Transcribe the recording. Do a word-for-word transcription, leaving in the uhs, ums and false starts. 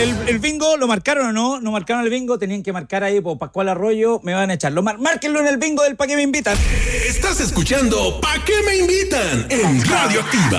el, el bingo, ¿lo marcaron o no? ¿No marcaron el bingo? Tenían que marcar ahí, por Pascual Arroyo, me van a echar. Lo mar- márquenlo en el bingo del Pa' qué me invitan. Estás escuchando ¿Pa' qué me invitan? En Radio Activa.